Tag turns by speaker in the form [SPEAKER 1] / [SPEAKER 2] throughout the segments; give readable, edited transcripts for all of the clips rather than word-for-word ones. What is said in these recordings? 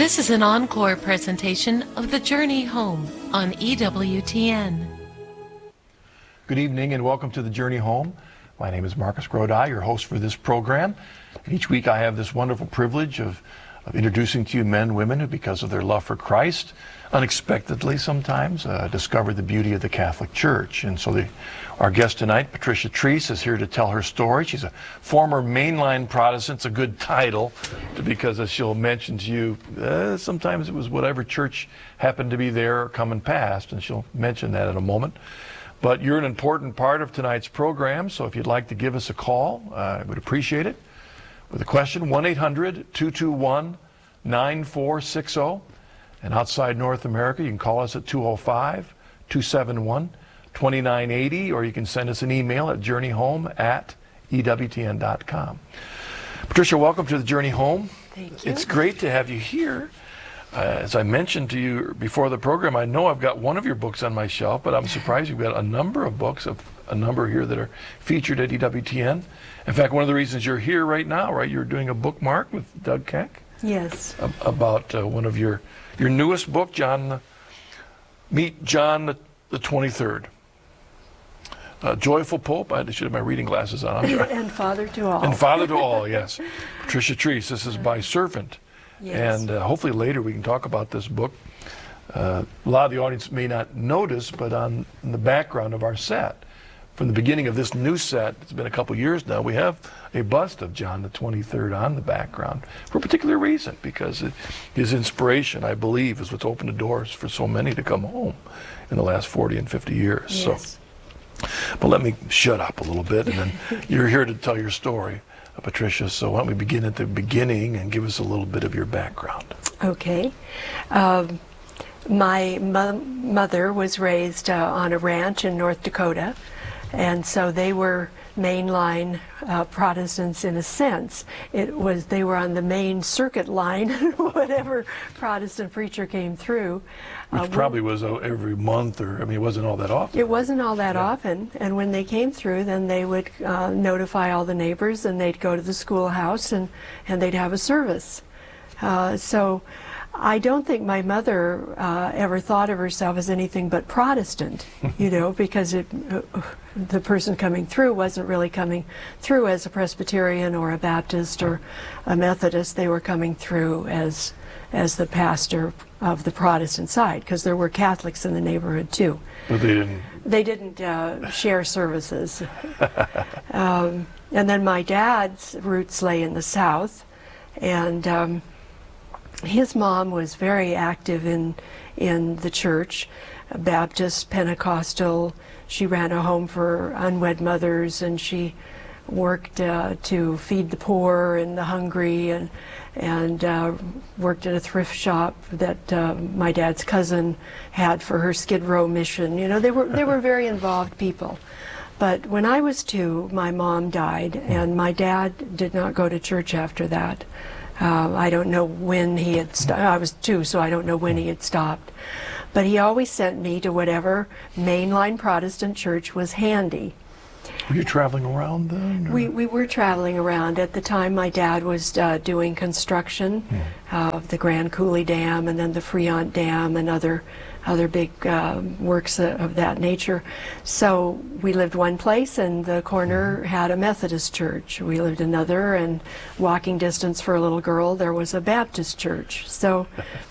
[SPEAKER 1] This is an encore presentation of The Journey Home on EWTN.
[SPEAKER 2] Good evening and welcome to The Journey Home. My name is Marcus Grodi, your host for this program. Each week I have this wonderful privilege of introducing to you men and women who, because of their love for Christ, unexpectedly sometimes, discover the beauty of the Catholic Church. And so our guest tonight, Patricia Treese, is here to tell her story. She's a former mainline Protestant. It's a good title because, as she'll mention to you, sometimes it was whatever church happened to be there or coming past, and she'll mention that in a moment. But you're an important part of tonight's program, so if you'd like to give us a call, I would appreciate it. With a question, 1-800-221-9460. And outside North America, you can call us at 205-271-2980, or you can send us an email at journeyhome@ewtn.com. Patricia, welcome to the Journey Home.
[SPEAKER 3] Thank you.
[SPEAKER 2] It's great to have you here. As I mentioned to you before the program, I know I've got one of your books on my shelf, but I'm surprised you've got a number of books, a number here that are featured at EWTN. In fact, one of the reasons you're here right now, right? You're doing a bookmark with Doug Keck.
[SPEAKER 3] Yes.
[SPEAKER 2] About one of your newest book, Meet John the 23rd. Joyful Pope. I should have my reading glasses on.
[SPEAKER 3] And Father to All.
[SPEAKER 2] And Father to All, yes. Patricia Treese. This is by Servant.
[SPEAKER 3] Yes.
[SPEAKER 2] And hopefully later we can talk about this book. A lot of the audience may not notice, but in the background of our set, from the beginning of this new set, it's been a couple years now, we have a bust of John the 23rd on the background for a particular reason, because his inspiration, I believe, is what's opened the doors for so many to come home in the last 40 and 50 years.
[SPEAKER 3] Yes.
[SPEAKER 2] But let me shut up a little bit, and then you're here to tell your story, Patricia, so why don't we begin at the beginning and give us a little bit of your background.
[SPEAKER 3] Okay. My mother was raised on a ranch in North Dakota, and so they were mainline Protestants in a sense. They were on the main circuit line, whatever Protestant preacher came through.
[SPEAKER 2] Which probably was every month, or, I mean, it wasn't all that often.
[SPEAKER 3] It wasn't all that often, and when they came through, then they would notify all the neighbors, and they'd go to the schoolhouse, and they'd have a service. So I don't think my mother ever thought of herself as anything but Protestant, because the person coming through wasn't really coming through as a Presbyterian or a Baptist or a Methodist. They were coming through as the pastor of the Protestant side, because there were Catholics in the neighborhood too.
[SPEAKER 2] But they didn't.
[SPEAKER 3] They didn't share services. And then my dad's roots lay in the South, and his mom was very active in the church, Baptist, Pentecostal. She ran a home for unwed mothers, and she worked to feed the poor and the hungry, and worked at a thrift shop that my dad's cousin had for her Skid Row mission. They were very involved people. But when I was 2, my mom died, and my dad did not go to church after that. I don't know when he had stopped. I was 2, so I don't know when he had stopped. But he always sent me to whatever mainline Protestant church was handy.
[SPEAKER 2] Were you traveling around then?
[SPEAKER 3] We were traveling around. At the time, my dad was doing construction of the Grand Coulee Dam, and then the Fremont Dam, and other big works of that nature. So we lived one place, and the corner had a Methodist church. We lived another, and walking distance for a little girl, there was a Baptist church. So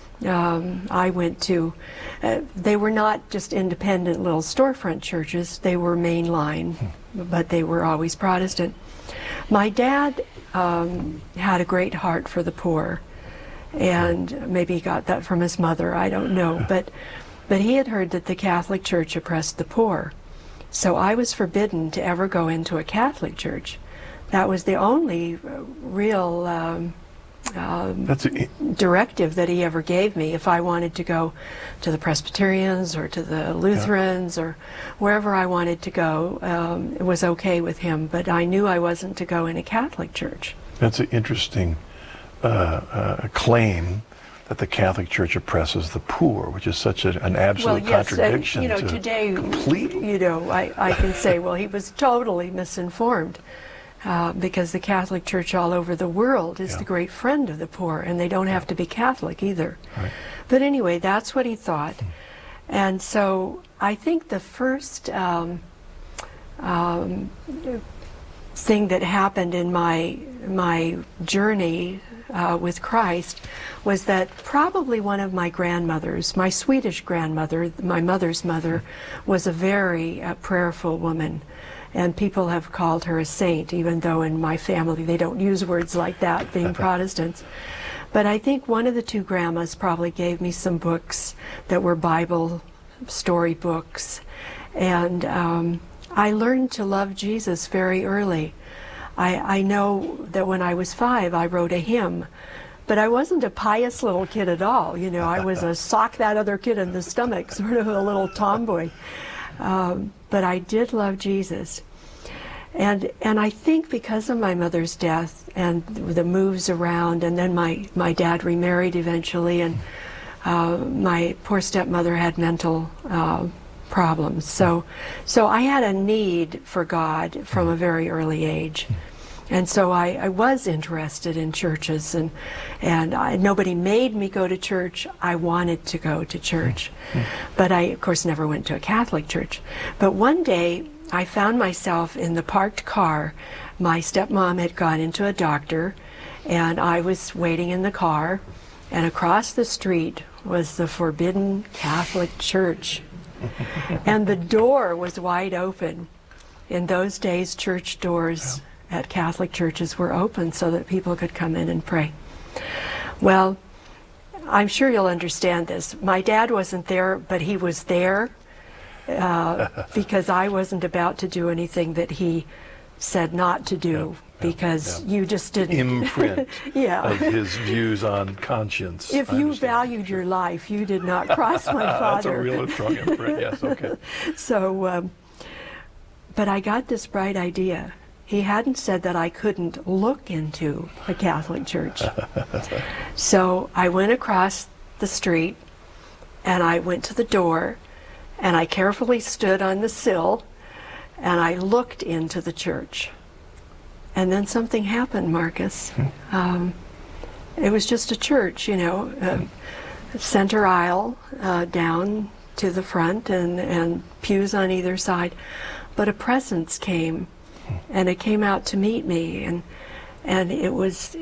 [SPEAKER 3] I went to, they were not just independent little storefront churches, they were mainline, but they were always Protestant. My dad had a great heart for the poor, and maybe he got that from his mother, I don't know, but he had heard that the Catholic Church oppressed the poor. So I was forbidden to ever go into a Catholic church. That was the only real directive that he ever gave me. If I wanted to go to the Presbyterians or to the Lutherans or wherever I wanted to go, it was okay with him, but I knew I wasn't to go in a Catholic church.
[SPEAKER 2] That's an interesting claim, that the Catholic Church oppresses the poor, which is such an absolute contradiction.
[SPEAKER 3] Today,
[SPEAKER 2] completely.
[SPEAKER 3] I can say, well, he was totally misinformed. because the Catholic Church all over the world is the great friend of the poor, and they don't have to be Catholic either.
[SPEAKER 2] Right.
[SPEAKER 3] But anyway, that's what he thought. And so I think the first thing that happened in my journey with Christ was that probably one of my grandmothers, my Swedish grandmother, my mother's mother, was a very prayerful woman. And people have called her a saint, even though in my family they don't use words like that, being Protestants. But I think one of the two grandmas probably gave me some books that were Bible story books. And I learned to love Jesus very early. I know that when I was 5, I wrote a hymn. But I wasn't a pious little kid at all. You know, I was a sock that other kid in the stomach, sort of a little tomboy. But I did love Jesus. And I think because of my mother's death and the moves around, and then my dad remarried eventually, and my poor stepmother had mental problems. So I had a need for God from a very early age. And so I was interested in churches, and nobody made me go to church. I wanted to go to church. But I, of course, never went to a Catholic church. But one day, I found myself in the parked car. My stepmom had gone into a doctor, and I was waiting in the car, and across the street was the Forbidden Catholic Church. And the door was wide open. In those days, church doors at Catholic churches were open so that people could come in and pray. Well, I'm sure you'll understand this. My dad wasn't there, but he was there because I wasn't about to do anything that he said not to do, because you just didn't
[SPEAKER 2] imprint of his views on conscience.
[SPEAKER 3] If you valued your life, you did not cross my father.
[SPEAKER 2] That's a real strong imprint. Yes, okay.
[SPEAKER 3] So, but I got this bright idea. He hadn't said that I couldn't look into a Catholic church. So I went across the street, and I went to the door, and I carefully stood on the sill, and I looked into the church. And then something happened, Marcus. It was just a church, you know, center aisle down to the front, and pews on either side. But a presence came, and it came out to meet me, and it was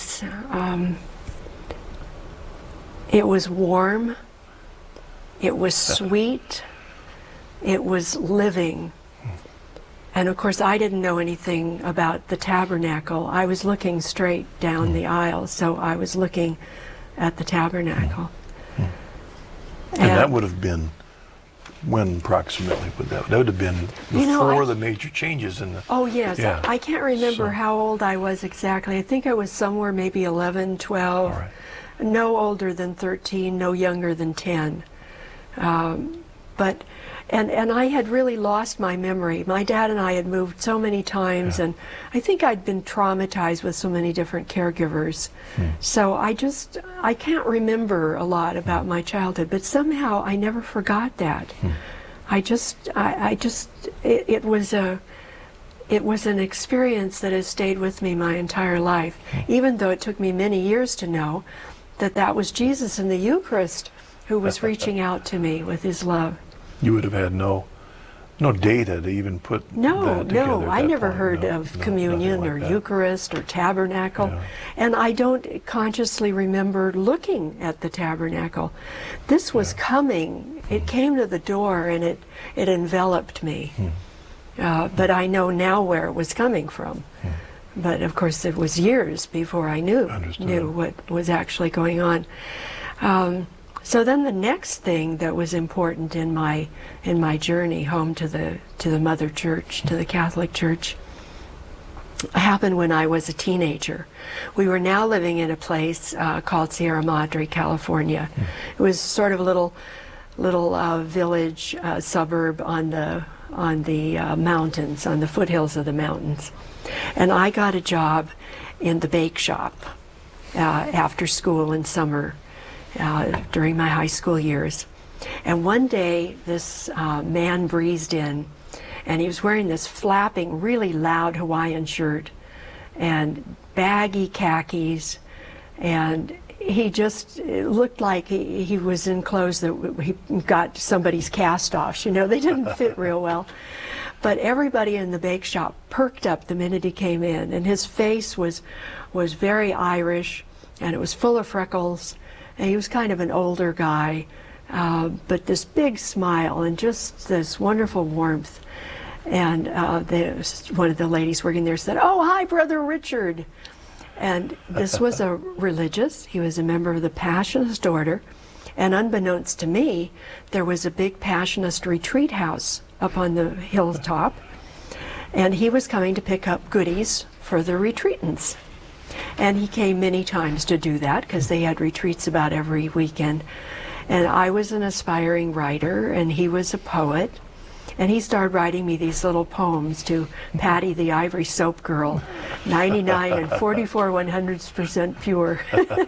[SPEAKER 3] warm, it was sweet, it was living. And of course, I didn't know anything about the tabernacle. I was looking straight down the aisle, so I was looking at the tabernacle.
[SPEAKER 2] And that would have been when approximately would that would have been before the major changes in the...
[SPEAKER 3] Oh yes, yeah. I can't remember how old I was exactly. I think I was somewhere maybe 11, 12,
[SPEAKER 2] right.
[SPEAKER 3] No older than 13, no younger than 10. But I had really lost my memory. My dad and I had moved so many times, and I think I'd been traumatized with so many different caregivers. So I can't remember a lot about my childhood, but somehow I never forgot that. It was an experience that has stayed with me my entire life, even though it took me many years to know that that was Jesus in the Eucharist who was reaching out to me with his love.
[SPEAKER 2] You would have had no data to even put that together.
[SPEAKER 3] No, I never heard of communion or Eucharist or tabernacle, and I don't consciously remember looking at the tabernacle. This was coming. It came to the door, and it enveloped me. But I know now where it was coming from. But of course, it was years before I knew what was actually going on. So then the next thing that was important in my journey home to the Mother Church, to the Catholic Church, happened when I was a teenager. We were now living in a place called Sierra Madre, California. It was sort of a little village suburb on the mountains, on the foothills of the mountains. And I got a job in the bake shop after school in summer. During my high school years. And one day this man breezed in, And he was wearing this flapping, really loud Hawaiian shirt and baggy khakis, and he just looked like he was in clothes that he got somebody's cast-offs. You know, they didn't fit real well. But everybody in the bake shop perked up the minute he came in, and his face was very Irish, and it was full of freckles, and he was kind of an older guy, but this big smile and just this wonderful warmth. And one of the ladies working there said, "Oh, hi, Brother Richard." And this was a religious. He was a member of the Passionist order. And unbeknownst to me, there was a big Passionist retreat house up on the hilltop. And he was coming to pick up goodies for the retreatants. And he came many times to do that because they had retreats about every weekend. And I was an aspiring writer, and he was a poet. And he started writing me these little poems to Patty the Ivory Soap Girl, 99 and 44 100% pure.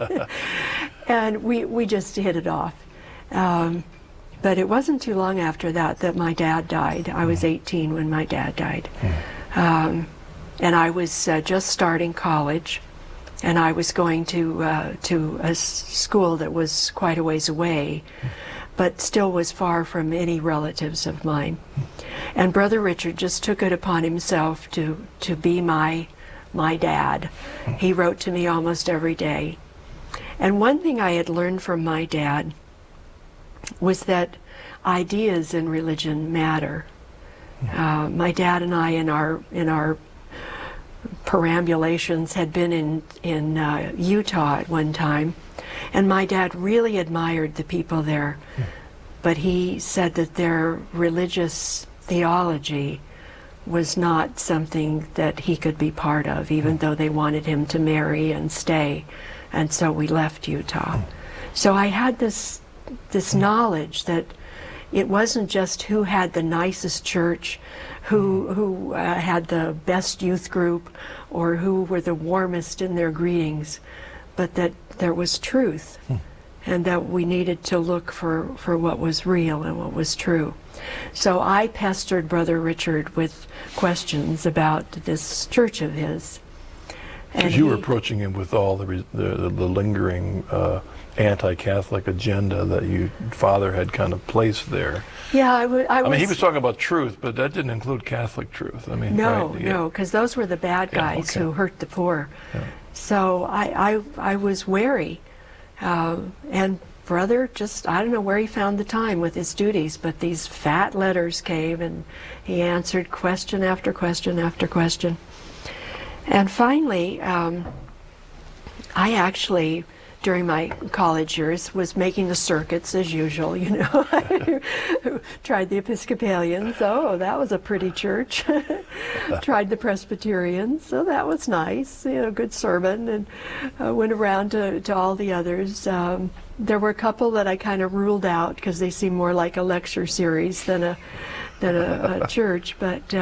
[SPEAKER 3] And we just hit it off. But it wasn't too long after that my dad died. I was 18 when my dad died. And I was just starting college, and I was going to a school that was quite a ways away, but still was far from any relatives of mine. And Brother Richard just took it upon himself to be my dad. He wrote to me almost every day. And one thing I had learned from my dad was that ideas in religion matter. My dad and I, in our perambulations, had been in Utah at one time, and my dad really admired the people there, but he said that their religious theology was not something that he could be part of, even though they wanted him to marry and stay, and so we left Utah. So I had this knowledge that it wasn't just who had the nicest church, who had the best youth group, or who were the warmest in their greetings, but that there was truth, and that we needed to look for what was real and what was true. So I pestered Brother Richard with questions about this church of his.
[SPEAKER 2] Because you were approaching him with all the lingering anti-Catholic agenda that your father had kind of placed there.
[SPEAKER 3] Yeah,
[SPEAKER 2] I mean, he was talking about truth, but that didn't include Catholic truth. I mean,
[SPEAKER 3] no,
[SPEAKER 2] right? Yeah.
[SPEAKER 3] no, because those were the bad guys who hurt the poor.
[SPEAKER 2] Yeah.
[SPEAKER 3] So I was wary, and Brother just, I don't know where he found the time with his duties, but these fat letters came, and he answered question after question after question. And finally, I actually, during my college years, was making the circuits as usual, you know. I tried the Episcopalians, oh, that was a pretty church. Tried the Presbyterians, so that was nice, you know, good sermon, and went around to all the others. There were a couple that I kind of ruled out because they seemed more like a lecture series than a church,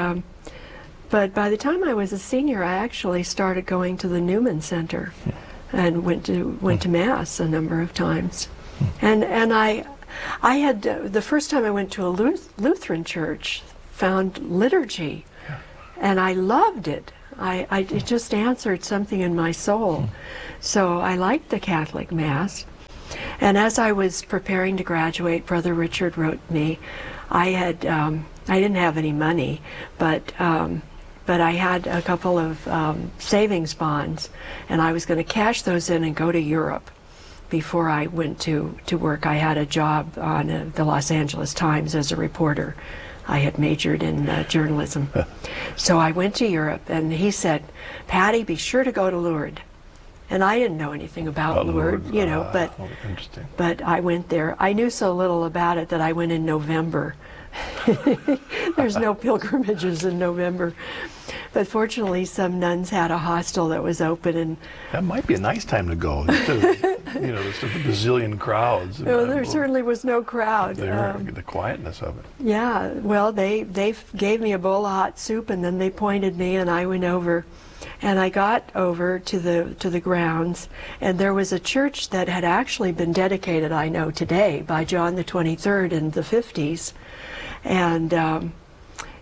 [SPEAKER 3] but by the time I was a senior, I actually started going to the Newman Center and went to Mass a number of times. And I had, the first time I went to a Lutheran church, found liturgy, and I loved it. It just answered something in my soul. So I liked the Catholic Mass. And as I was preparing to graduate, Brother Richard wrote me. I didn't have any money, but I had a couple of savings bonds, and I was going to cash those in and go to Europe before I went to work. I had a job on the Los Angeles Times as a reporter. I had majored in journalism. So I went to Europe, and he said, "Patty, be sure to go to Lourdes." And I didn't know anything about Lourdes, you know, but I went there. I knew so little about it that I went in November. There's no pilgrimages in November. But fortunately, some nuns had a hostel that was open, and
[SPEAKER 2] that might be a nice time to go. You know, there's a bazillion crowds.
[SPEAKER 3] Well, there certainly was no crowd.
[SPEAKER 2] The quietness of it.
[SPEAKER 3] Yeah, well, they gave me a bowl of hot soup, and then they pointed me, and I went over. And I got over to the grounds, and there was a church that had actually been dedicated, I know today, by John the 23rd in the 50s. And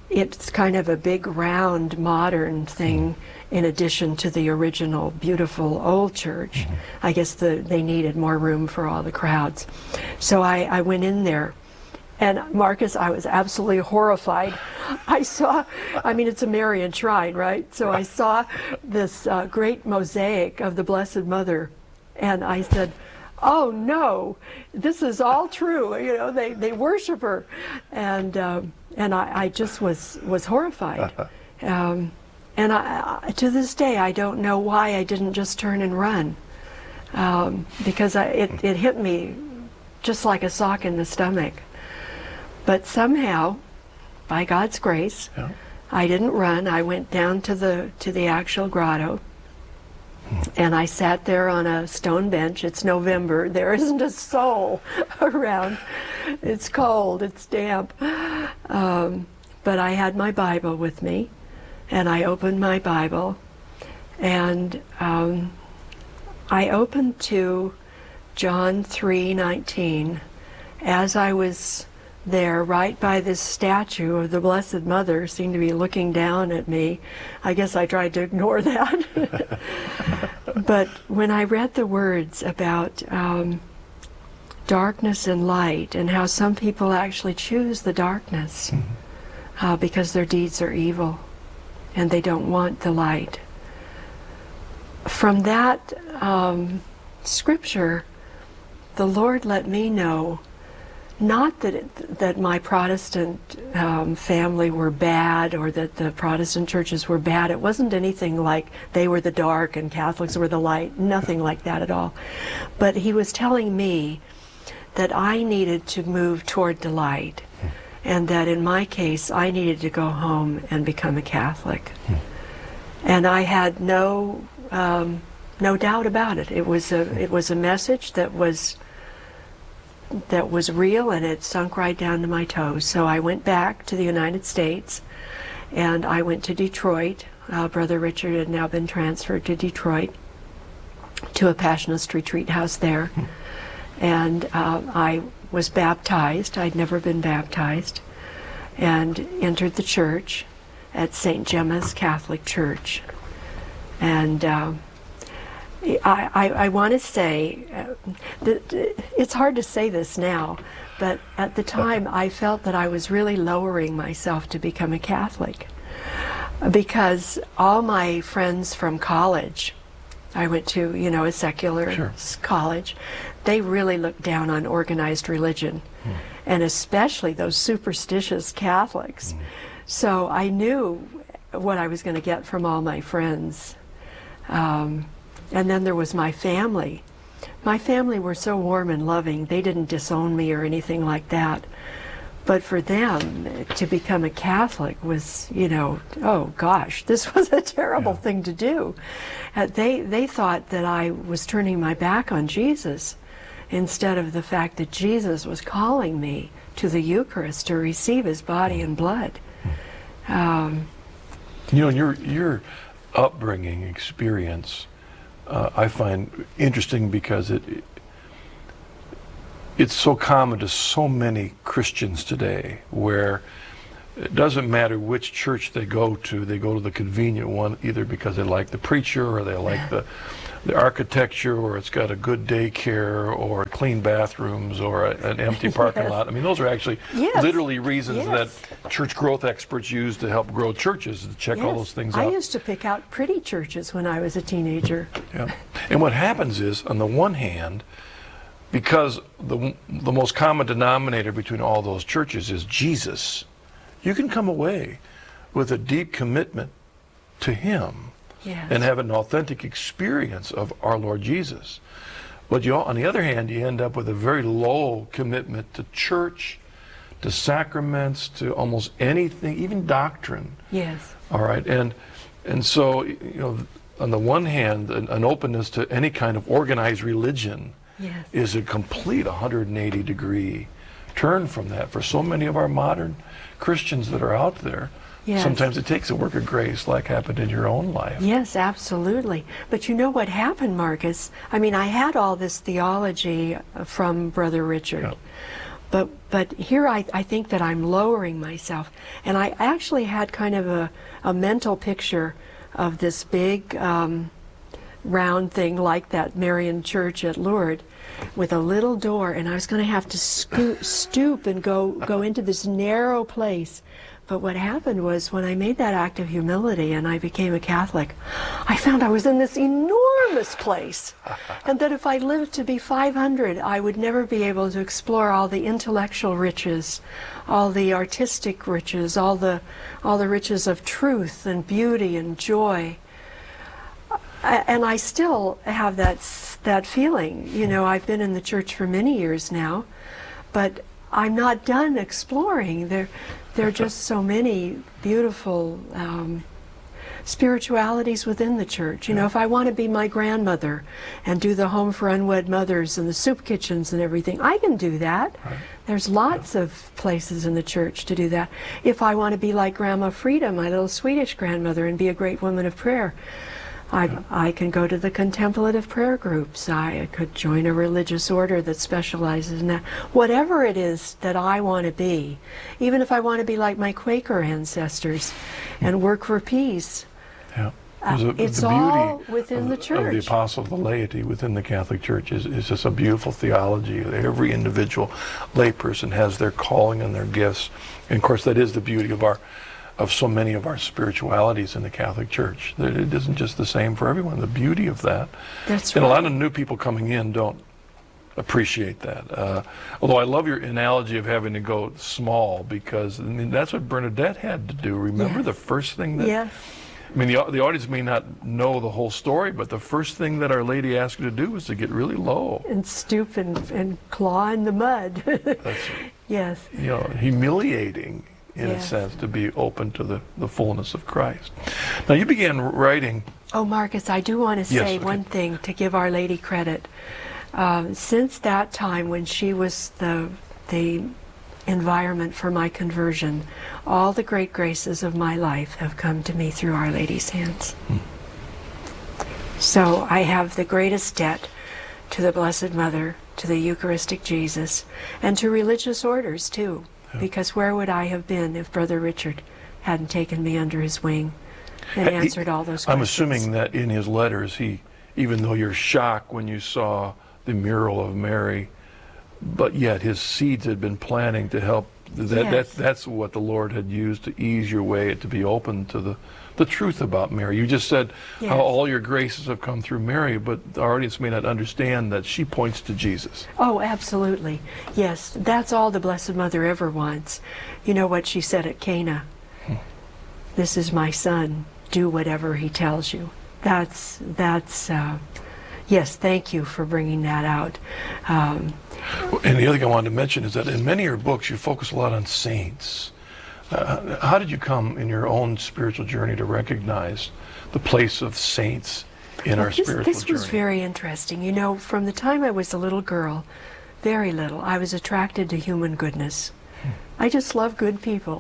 [SPEAKER 3] it's kind of a big round modern thing in addition to the original beautiful old church. I guess they needed more room for all the crowds. So I went in there. And Marcus, I was absolutely horrified. I saw, I mean, it's a Marian shrine, right? So I saw this great mosaic of the Blessed Mother, and I said, "Oh no, this is all true." You know, they worship her, and I just was horrified. And to this day, I don't know why I didn't just turn and run, because it hit me just like a sock in the stomach. But somehow, by God's grace, I didn't run. I went down to the actual grotto, and I sat there on a stone bench. It's November. There isn't a soul around. It's cold. It's damp. But I had my Bible with me, and I opened my Bible, and I opened to John 3:19. As I was there, right by this statue of the Blessed Mother, seemed to be looking down at me. I guess I tried to ignore that. But when I read the words about darkness and light, and how some people actually choose the darkness because their deeds are evil and they don't want the light. From that scripture, the Lord let me know not that my Protestant family were bad, or that the Protestant churches were bad. It wasn't anything like they were the dark and Catholics were the light, nothing like that at all. But he was telling me that I needed to move toward the light, and that in my case I needed to go home and become a Catholic. And I had no doubt about it. It was a message that was real, and it sunk right down to my toes. So I went back to the United States, and I went to Detroit. Brother Richard had now been transferred to Detroit, to a Passionist retreat house there. And I was baptized. I'd never been baptized, and entered the church at St. Gemma's Catholic Church. And I want to say that it's hard to say this now, but at the time I felt that I was really lowering myself to become a Catholic, because all my friends from college, I went to, a secular college, they really looked down on organized religion, and especially those superstitious Catholics. So I knew what I was going to get from all my friends. And then there was my family. My family were so warm and loving. They didn't disown me or anything like that. But for them, to become a Catholic was, oh gosh, this was a terrible thing to do. They thought that I was turning my back on Jesus, instead of the fact that Jesus was calling me to the Eucharist to receive his body and blood.
[SPEAKER 2] Your upbringing experience, I find interesting, because it's so common to so many Christians today, where it doesn't matter which church they go to the convenient one, either because they like the preacher, or they like the architecture, or it's got a good daycare, or clean bathrooms, or an empty parking lot. I mean, those are actually literally reasons that church growth experts use to help grow churches, to check all those things out.
[SPEAKER 3] I used to pick out pretty churches when I was a teenager.
[SPEAKER 2] Yeah. And what happens is, on the one hand, because the most common denominator between all those churches is Jesus, you can come away with a deep commitment to him. And have an authentic experience of our Lord Jesus. But on the other hand, you end up with a very low commitment to church, to sacraments, to almost anything, even doctrine.
[SPEAKER 3] Yes.
[SPEAKER 2] All right, and so on the one hand, an openness to any kind of organized religion is a complete 180-degree turn from that for so many of our modern Christians that are out there. Yes. Sometimes it takes a work of grace, like happened in your own life.
[SPEAKER 3] Yes, absolutely. But you know what happened, Marcus? I mean, I had all this theology from Brother Richard, But here I think that I'm lowering myself. And I actually had kind of a mental picture of this big round thing like that Marian church at Lourdes with a little door, and I was going to have to stoop and go into this narrow place. But what happened was, when I made that act of humility and I became a Catholic, I found I was in this enormous place, and that if I lived to be 500, I would never be able to explore all the intellectual riches, all the artistic riches, all the riches of truth and beauty and joy. And I still have that feeling. You know, I've been in the church for many years now, but I'm not done exploring. There are just so many beautiful spiritualities within the church. You know, if I want to be my grandmother and do the Home for Unwed Mothers and the soup kitchens and everything, I can do that. Right. There's lots of places in the church to do that. If I want to be like Grandma Frida, my little Swedish grandmother, and be a great woman of prayer, I can go to the contemplative prayer groups. I could join a religious order that specializes in that. Whatever it is that I want to be, even if I want to be like my Quaker ancestors and work for peace, it's all within the church.
[SPEAKER 2] Of the apostle of the laity within the Catholic Church is just a beautiful theology. Every individual layperson has their calling and their gifts. And of course, that is the beauty of so many of our spiritualities in the Catholic Church. It isn't just the same for everyone. The beauty of that.
[SPEAKER 3] That's
[SPEAKER 2] and
[SPEAKER 3] right.
[SPEAKER 2] A lot of new people coming in don't appreciate that. Although I love your analogy of having to go small, because I mean, that's what Bernadette had to do. Remember the first thing that...
[SPEAKER 3] Yes.
[SPEAKER 2] I mean, the audience may not know the whole story, but the first thing that Our Lady asked her to do was to get really low.
[SPEAKER 3] And stoop and claw in the mud.
[SPEAKER 2] That's,
[SPEAKER 3] yes.
[SPEAKER 2] You know, humiliating, in a sense, to be open to the fullness of Christ. Now, you began writing...
[SPEAKER 3] Oh, Marcus, I do want to say one thing to give Our Lady credit. Since that time when she was the environment for my conversion, all the great graces of my life have come to me through Our Lady's hands. So I have the greatest debt to the Blessed Mother, to the Eucharistic Jesus, and to religious orders too. Because where would I have been if Brother Richard hadn't taken me under his wing and answered all those questions?
[SPEAKER 2] I'm assuming that in his letters, even though you're shocked when you saw the mural of Mary, but yet his seeds had been planting to help. That's what the Lord had used to ease your way, to be open to the truth about Mary. You just said how all your graces have come through Mary, but the audience may not understand that she points to Jesus.
[SPEAKER 3] Oh, absolutely. Yes, that's all the Blessed Mother ever wants. You know what she said at Cana? This is my son. Do whatever he tells you. That's yes, thank you for bringing that out.
[SPEAKER 2] And the other thing I wanted to mention is that in many of your books, you focus a lot on saints. How did you come in your own spiritual journey to recognize the place of saints in our spiritual journey?
[SPEAKER 3] This was very interesting. You know, from the time I was a little girl, very little, I was attracted to human goodness. I just love good people.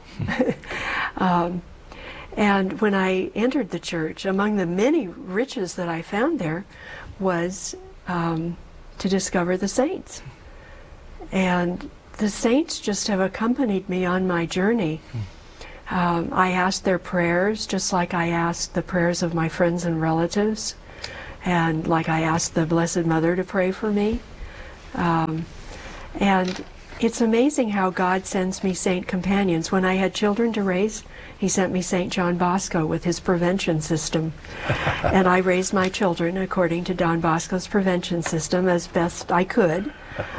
[SPEAKER 3] And when I entered the church, among the many riches that I found there was to discover the saints. And the saints just have accompanied me on my journey. I asked their prayers just like I asked the prayers of my friends and relatives, and like I asked the Blessed Mother to pray for me. And it's amazing how God sends me saint companions. When I had children to raise, He sent me St. John Bosco with his prevention system. And I raised my children according to Don Bosco's prevention system as best I could.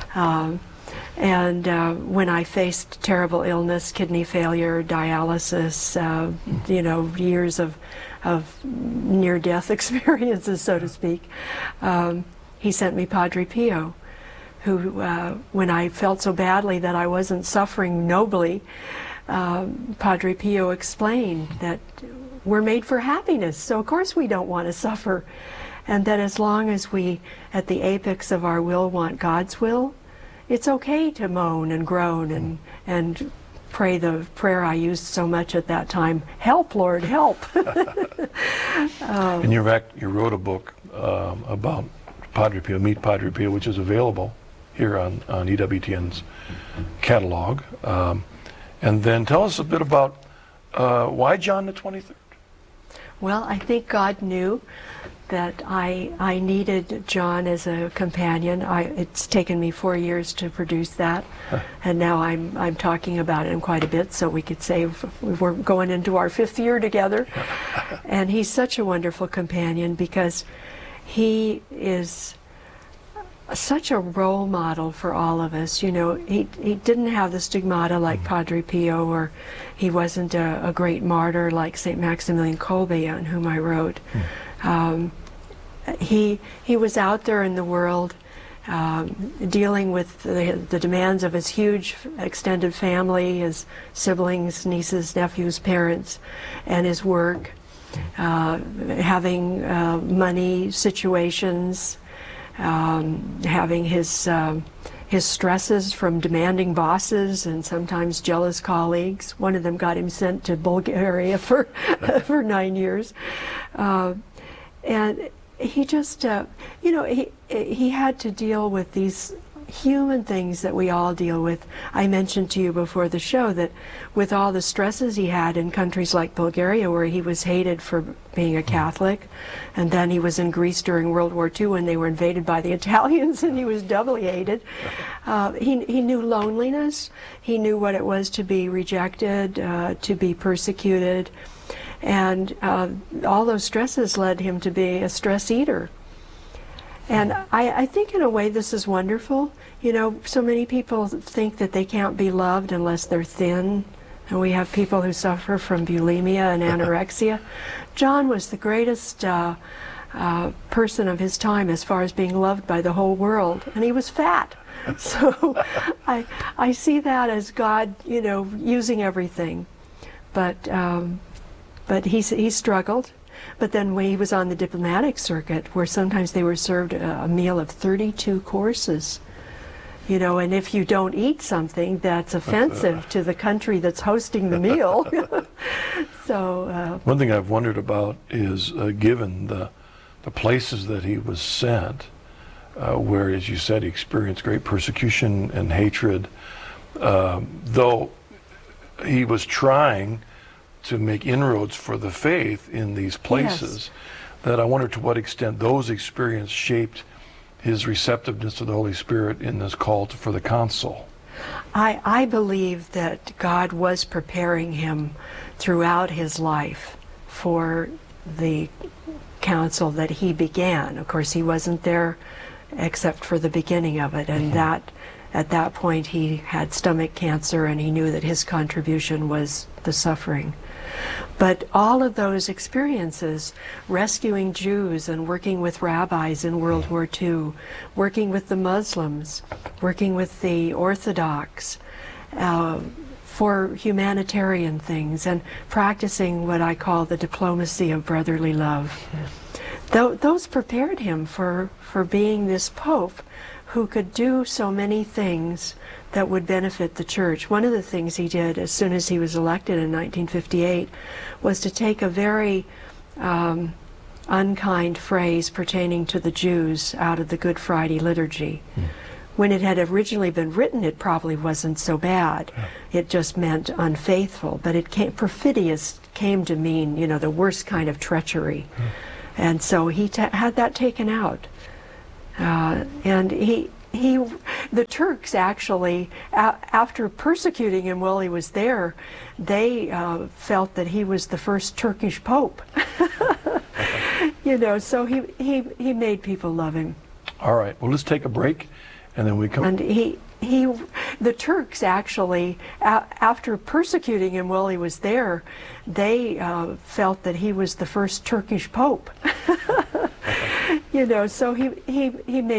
[SPEAKER 3] And when I faced terrible illness, kidney failure, dialysis, you know, years of near-death experiences, so to speak, he sent me Padre Pio, who, when I felt so badly that I wasn't suffering nobly, Padre Pio explained that we're made for happiness, so of course we don't want to suffer, and that as long as we, at the apex of our will, want God's will, it's okay to moan and groan and pray the prayer I used so much at that time, help, Lord, help.
[SPEAKER 2] And you wrote a book about Padre Pio, Meet Padre Pio, which is available here on EWTN's catalog. And then tell us a bit about why John the 23rd?
[SPEAKER 3] Well, I think God knew that I needed John as a companion. It's taken me 4 years to produce that, and now I'm talking about him quite a bit, so we could say we're going into our 5th year together. And he's such a wonderful companion because he is such a role model for all of us. You know, he didn't have the stigmata like Padre Pio, or he wasn't a great martyr like St. Maximilian Kolbe, on whom I wrote. He was out there in the world dealing with the demands of his huge extended family, his siblings, nieces, nephews, parents, and his work, having money situations, having his stresses from demanding bosses and sometimes jealous colleagues. One of them got him sent to Bulgaria for 9 years. And he just, you know, he had to deal with these human things that we all deal with. I mentioned to you before the show that with all the stresses he had in countries like Bulgaria, where he was hated for being a Catholic, and then he was in Greece during World War II when they were invaded by the Italians, and he was doubly hated. He knew loneliness. He knew what it was to be rejected, to be persecuted, and all those stresses led him to be a stress eater. And I think in a way this is wonderful. You know, so many people think that they can't be loved unless they're thin. And we have people who suffer from bulimia and anorexia. John was the greatest person of his time as far as being loved by the whole world. And he was fat. So I see that as God, you know, using everything. But he struggled. But then when he was on the diplomatic circuit, where sometimes they were served a meal of 32 courses, you know, and if you don't eat something, that's offensive to the country that's hosting the meal. So
[SPEAKER 2] one thing I've wondered about is, given the places that he was sent, where, as you said, he experienced great persecution and hatred, though he was trying to make inroads for the faith in these places, yes, that I wonder to what extent those experiences shaped his receptiveness to the Holy Spirit in this call for the council.
[SPEAKER 3] I believe that God was preparing him throughout his life for the council that he began. Of course, he wasn't there except for the beginning of it, and that at that point he had stomach cancer, and he knew that his contribution was the suffering. But all of those experiences, rescuing Jews and working with rabbis in World War II, working with the Muslims, working with the Orthodox, for humanitarian things, and practicing what I call the diplomacy of brotherly love. Those prepared him for being this Pope who could do so many things that would benefit the church. One of the things he did as soon as he was elected in 1958 was to take a very unkind phrase pertaining to the Jews out of the Good Friday liturgy. When it had originally been written, it probably wasn't so bad. It just meant unfaithful, but perfidious came to mean, you know, the worst kind of treachery. And so he had that taken out. And the Turks actually, after persecuting him while he was there, they felt that he was the first Turkish Pope. You know, so he made people love him.
[SPEAKER 2] All right, well, let's take a break, and then we come.
[SPEAKER 3] And the Turks actually, after persecuting him while he was there, they felt that he was the first Turkish Pope. You know, so he made